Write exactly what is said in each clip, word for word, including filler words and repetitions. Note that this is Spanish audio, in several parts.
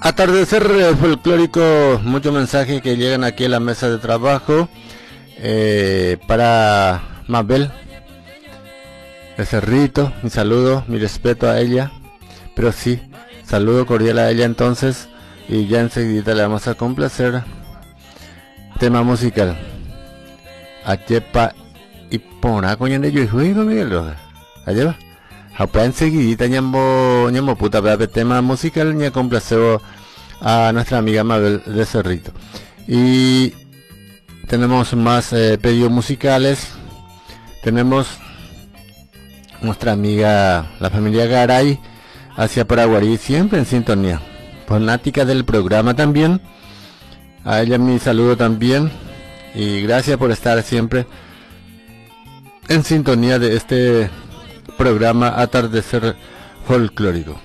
Atardecer folclórico, muchos mensajes que llegan aquí a la mesa de trabajo. Eh, para Mabel de Cerrito, mi saludo, mi respeto a ella. Pero sí, saludo cordial a ella entonces. Y ya enseguida le vamos a complacer tema musical. Achepa y pona coño de yo y juego Miguel. Allá va. Enseguida ñambo ñambo puta bebe tema musical ña complaceo a nuestra amiga Mabel de Cerrito. Y tenemos más eh, pedidos musicales. Tenemos nuestra amiga la familia Garay hacia Paraguarí, siempre en sintonía, fanática del programa también. A ella mi saludo también y gracias por estar siempre en sintonía de este programa Atardecer Folclórico.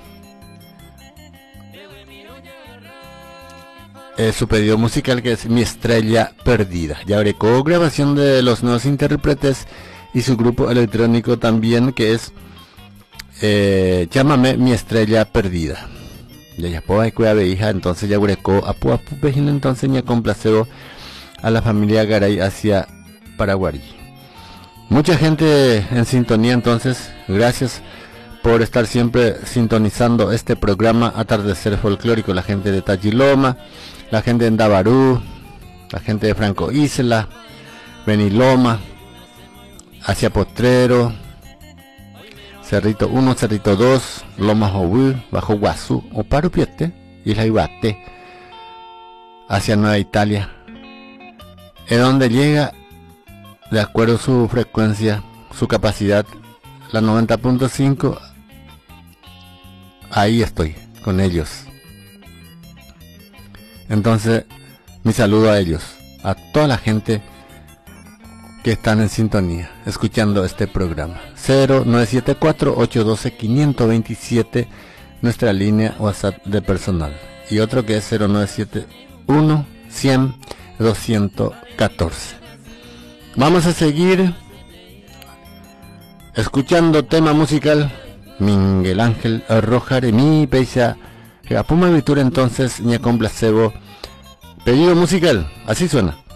Eh, su pedido musical, que es Mi Estrella Perdida. Ya agregó grabación de los nuevos intérpretes y su grupo electrónico también, que es eh, Llámame Mi Estrella Perdida. Ya ya puedo cuidar hija, entonces ya agregó a pu apu pejina, entonces ya complaceo a la familia Garay hacia Paraguarí. Mucha gente en sintonía, entonces gracias por estar siempre sintonizando este programa Atardecer Folclórico. La gente de Tachiloma, la gente de Ndabarú, la gente de Franco Isla, Beniloma, hacia Potrero, Cerrito uno, Cerrito dos, Loma Jobu, Bajo Guazú, Oparo Piete, Isla Ibate, hacia Nueva Italia, en donde llega de acuerdo a su frecuencia, su capacidad, la noventa punto cinco. Ahí estoy con ellos. Entonces mi saludo a ellos, a toda la gente que están en sintonía escuchando este programa. Cero nueve siete cuatro, ocho uno dos, cinco dos siete, nuestra línea WhatsApp de personal, y otro que es cero nueve siete uno, cien, doscientos catorce. Vamos a seguir escuchando tema musical. Miguel Ángel Rojar, mi peisa Apuma Vitura, entonces ña complacebo pedido musical, así suena.